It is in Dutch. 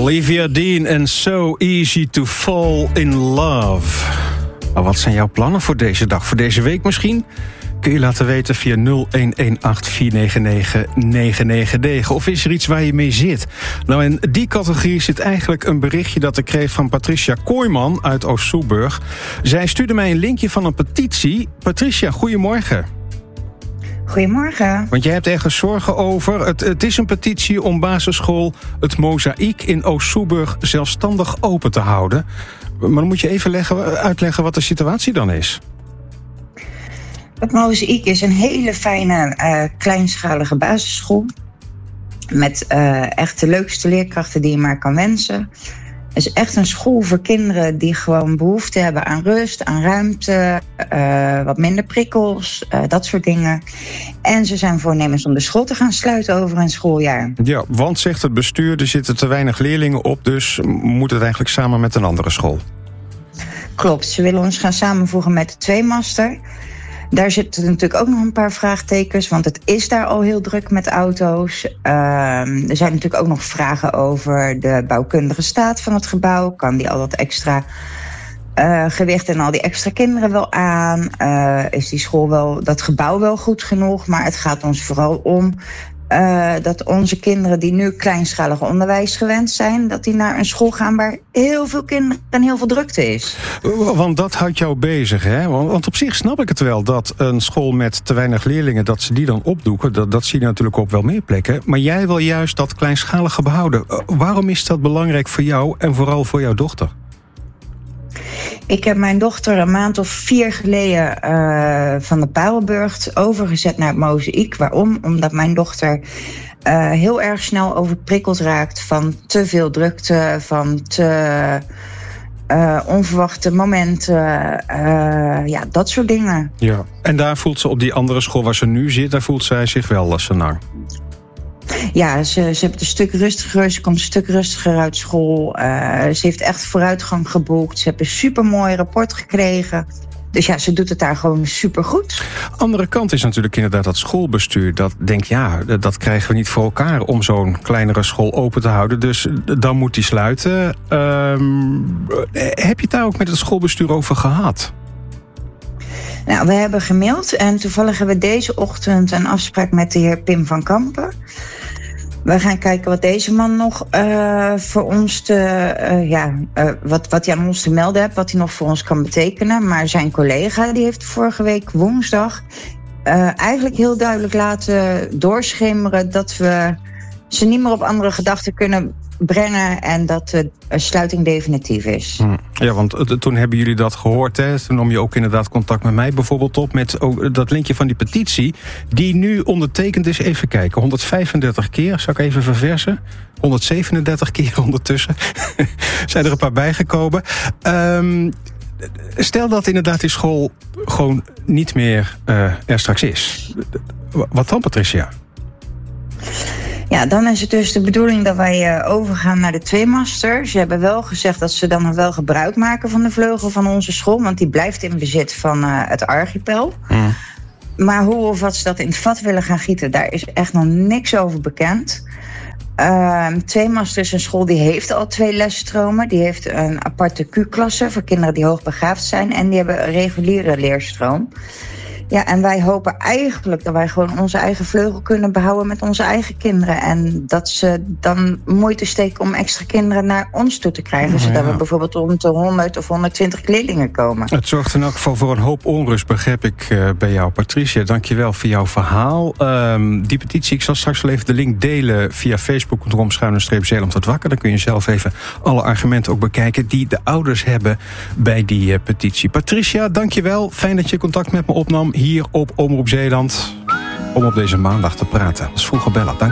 Olivia Dean en So Easy to Fall in Love. Maar wat zijn jouw plannen voor deze dag? Voor deze week misschien? Kun je laten weten via 0118-499-999. Of is er iets waar je mee zit? Nou, in die categorie zit eigenlijk een berichtje dat ik kreeg van Patricia Kooijman uit Oost-Soeburg. Zij stuurde mij een linkje van een petitie. Patricia, goedemorgen. Goedemorgen. Want jij hebt ergens zorgen over. Het is een petitie om basisschool Het Mozaïek in Oost-Soeburg zelfstandig open te houden. Maar dan moet je even uitleggen wat de situatie dan is. Het Mozaïek is een hele fijne, kleinschalige basisschool. Met echt de leukste leerkrachten die je maar kan wensen. Het is echt een school voor kinderen die gewoon behoefte hebben aan rust, aan ruimte, wat minder prikkels, dat soort dingen. En ze zijn voornemens om de school te gaan sluiten over een schooljaar. Ja, want zegt het bestuur, er zitten te weinig leerlingen op, dus moet het eigenlijk samen met een andere school. Klopt, ze willen ons gaan samenvoegen met de tweemaster. Daar zitten natuurlijk ook nog een paar vraagtekens, want het is daar al heel druk met auto's. Er zijn natuurlijk ook nog vragen over de bouwkundige staat van het gebouw. Kan die al dat extra gewicht en al die extra kinderen wel aan? Is die school wel, dat gebouw wel goed genoeg? Maar het gaat ons vooral om dat onze kinderen die nu kleinschalig onderwijs gewend zijn, dat die naar een school gaan waar heel veel kinderen en heel veel drukte is. Want dat houdt jou bezig, hè? Want op zich snap ik het wel dat een school met te weinig leerlingen, dat ze die dan opdoeken. Dat zie je natuurlijk op wel meer plekken. Maar jij wil juist dat kleinschalige behouden. Waarom is dat belangrijk voor jou en vooral voor jouw dochter? Ik heb mijn dochter een maand of 4 geleden van de Parelburgt overgezet naar het Mozaïek. Waarom? Omdat mijn dochter heel erg snel overprikkeld raakt van te veel drukte, van te onverwachte momenten, dat soort dingen. Ja. En daar voelt ze op die andere school waar ze nu zit, daar voelt zij zich wel senang. Ja, ze heeft een stuk rustiger. Ze komt een stuk rustiger uit school. Ze heeft echt vooruitgang geboekt. Ze heeft een supermooi rapport gekregen. Dus ja, ze doet het daar gewoon supergoed. Andere kant is natuurlijk inderdaad dat schoolbestuur. Dat denkt, ja, dat krijgen we niet voor elkaar om zo'n kleinere school open te houden. Dus dan moet die sluiten. Heb je het daar ook met het schoolbestuur over gehad? Nou, we hebben gemaild en toevallig hebben we deze ochtend een afspraak met de heer Pim van Kampen. We gaan kijken wat deze man nog voor ons wat hij aan ons te melden heeft, wat hij nog voor ons kan betekenen. Maar zijn collega die heeft vorige week woensdag eigenlijk heel duidelijk laten doorschemeren dat we ze niet meer op andere gedachten kunnen brengen en dat de sluiting definitief is. Ja, want toen hebben jullie dat gehoord, hè? Toen nam je ook inderdaad contact met mij bijvoorbeeld op met ook dat linkje van die petitie die nu ondertekend is. Even kijken, 135 keer, zal ik even verversen. 137 keer ondertussen. Zijn er een paar bijgekomen. Stel dat inderdaad die school gewoon niet meer er straks is. Wat dan, Patricia? Ja, dan is het dus de bedoeling dat wij overgaan naar de tweemaster. Ze hebben wel gezegd dat ze dan nog wel gebruik maken van de vleugel van onze school, want die blijft in bezit van het archipel. Maar hoe of wat ze dat in het vat willen gaan gieten, daar is echt nog niks over bekend. Tweemaster is een school die heeft al 2 lesstromen. Die heeft een aparte Q-klasse voor kinderen die hoogbegaafd zijn en die hebben een reguliere leerstroom. Ja, en wij hopen eigenlijk dat wij gewoon onze eigen vleugel kunnen behouden met onze eigen kinderen. En dat ze dan moeite steken om extra kinderen naar ons toe te krijgen. Zodat we bijvoorbeeld rond de 100 of 120 leerlingen komen. Het zorgt in elk geval voor een hoop onrust, begrijp ik bij jou. Patricia, dankjewel voor jouw verhaal. Die petitie, ik zal straks wel even de link delen via Facebook.com/Zeeland wordt wakker. Dan kun je zelf even alle argumenten ook bekijken die de ouders hebben bij die petitie. Patricia, dankjewel. Fijn dat je contact met me opnam hier op Omroep Zeeland om op deze maandag te praten. Dat is vroeger bellen. Dank.